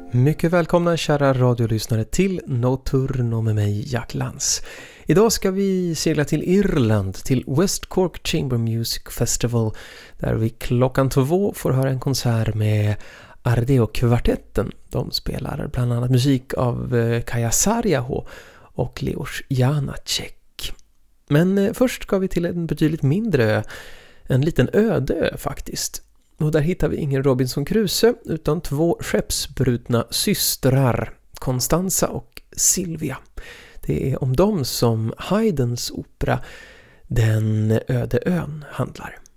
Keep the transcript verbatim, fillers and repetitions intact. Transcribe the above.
Mycket välkomna kära radiolyssnare till Nocturno med mig, Jack Lantz. Idag ska vi segla till Irland, till West Cork Chamber Music Festival, där vi klockan två får höra en konsert med Ardeo-kvartetten. De spelar bland annat musik av Kaja Saariaho och Leos Janacek. Men först ska vi till en betydligt mindre ö, en liten öde ö faktiskt. Och där hittar vi ingen Robinson Crusoe utan två skeppsbrutna systrar, Constanza och Silvia. Det är om dem som Haydns opera Den öde ön handlar.